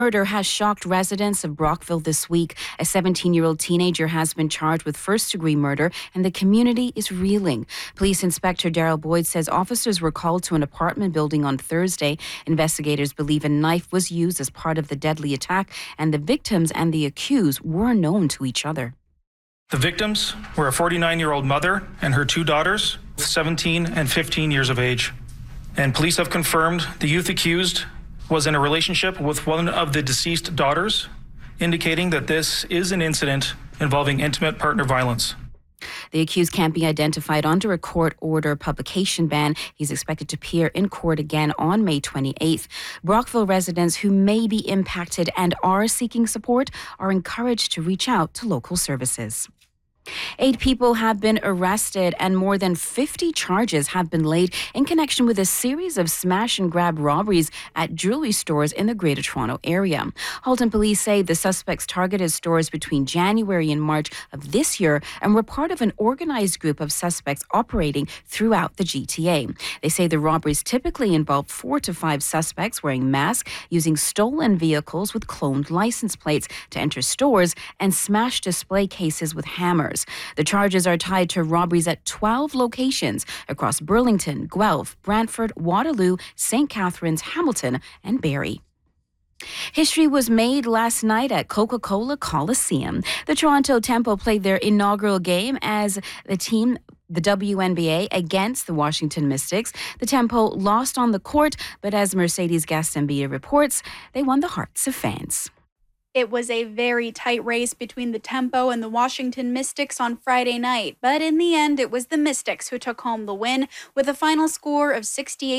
Murder has shocked residents of Brockville this week. A 17-year-old teenager has been charged with first-degree murder, and the community is reeling. Police Inspector Daryl Boyd says officers were called to an apartment building on Thursday. Investigators believe a knife was used as part of the deadly attack, and the victims and the accused were known to each other. The victims were a 49-year-old mother and her two daughters, 17 and 15 years of age. And police have confirmed the youth accused was in a relationship with one of the deceased daughters, indicating that this is an incident involving intimate partner violence. The accused can't be identified under a court order publication ban. He's expected to appear in court again on May 28th. Brockville residents who may be impacted and are seeking support are encouraged to reach out to local services. 8 people have been arrested and more than 50 charges have been laid in connection with a series of smash and grab robberies at jewelry stores in the Greater Toronto area. Halton police say the suspects targeted stores between January and March of this year and were part of an organized group of suspects operating throughout the GTA. They say the robberies typically involve 4 to 5 suspects wearing masks, using stolen vehicles with cloned license plates to enter stores, and smash display cases with hammers. The charges are tied to robberies at 12 locations across Burlington, Guelph, Brantford, Waterloo, St. Catharines, Hamilton, and Barrie. History was made last night at Coca-Cola Coliseum. The Toronto Tempo played their inaugural game as the team, the WNBA, against the Washington Mystics. The Tempo lost on the court, but as Mercedes Gastambide reports, they won the hearts of fans. It was a very tight race between the Tempo and the Washington Mystics on Friday night, but in the end, it was the Mystics who took home the win with a final score of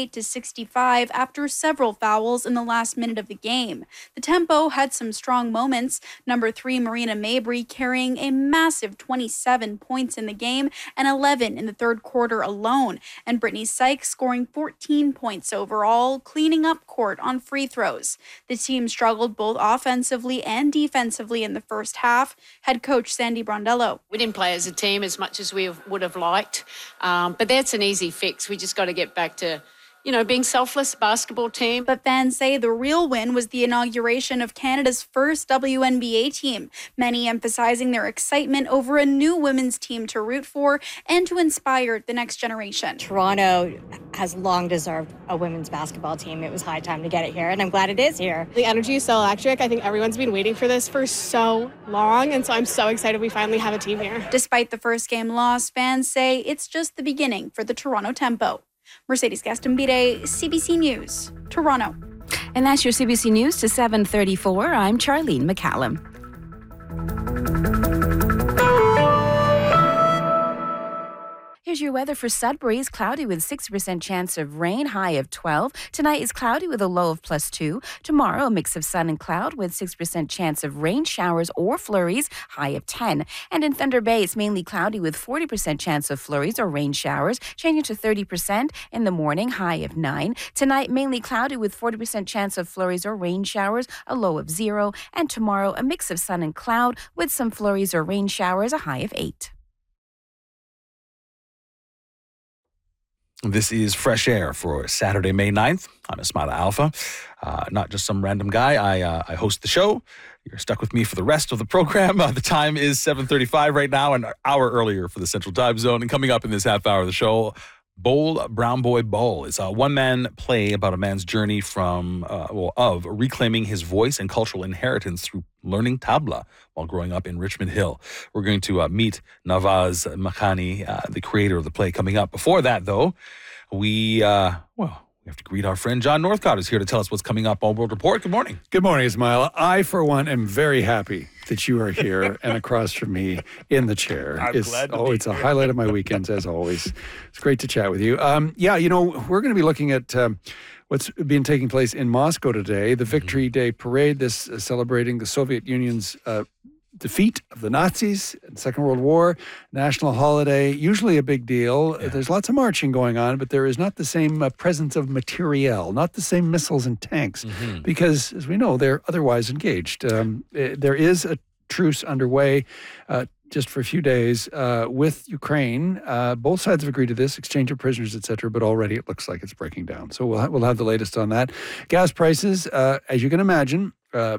68-65 after several fouls in the last minute of the game. The Tempo had some strong moments, number 3 Marina Mabry carrying a massive 27 points in the game and 11 in the third quarter alone, and Brittany Sykes scoring 14 points overall, cleaning up court on free throws. The team struggled both offensively and defensively in the first half. Head coach Sandy Brondello. We didn't play as a team as much as we would have liked, but that's an easy fix. We just got to get back to being selfless basketball team. But fans say the real win was the inauguration of Canada's first WNBA team, many emphasizing their excitement over a new women's team to root for and to inspire the next generation. Toronto has long deserved a women's basketball team. It was high time to get it here, and I'm glad it is here. The energy is so electric. I think everyone's been waiting for this for so long, and so I'm so excited we finally have a team here. Despite the first game loss, fans say it's just the beginning for the Toronto Tempo. Mercedes Gastambide, CBC News, Toronto. And that's your CBC News to 7:34. I'm Charlene McCallum. Here's your weather for Sudbury. It's cloudy with 60% chance of rain, high of 12. Tonight is cloudy with a low of +2. Tomorrow, a mix of sun and cloud with 6% chance of rain showers or flurries, high of 10. And in Thunder Bay, it's mainly cloudy with 40% chance of flurries or rain showers, changing to 30% in the morning, high of 9. Tonight, mainly cloudy with 40% chance of flurries or rain showers, a low of 0. And tomorrow, a mix of sun and cloud with some flurries or rain showers, a high of 8. This is Fresh Air for Saturday, May 9th. I'm Ismaila Alpha, not just some random guy. I host the show. You're stuck with me for the rest of the program. The time is 7:35 right now, an hour earlier for the Central Time Zone. And coming up in this half hour of the show, Bowl Brown Boy Bowl. It's a one-man play about a man's journey of reclaiming his voice and cultural inheritance through learning tabla while growing up in Richmond Hill. We're going to meet Nawaz Makhani, the creator of the play, coming up. Before that, though, we have to greet our friend John Northcott, who's here to tell us what's coming up on World Report. Good morning. Good morning, Ismaila. I, for one, am very happy that you are here and across from me in the chair. I'm glad to be it's a here. highlight of my weekends, as always. It's great to chat with you. We're going to be looking at what's been taking place in Moscow today, the Victory Day Parade, this celebrating the Soviet Union's defeat of the Nazis in the Second World War, national holiday, usually a big deal. Yeah. There's lots of marching going on, but there is not the same presence of materiel, not the same missiles and tanks, because, as we know, they're otherwise engaged. There is a truce underway just for a few days with Ukraine. Both sides have agreed to this, exchange of prisoners, etc., but already it looks like it's breaking down. So we'll have the latest on that. Gas prices, as you can imagine,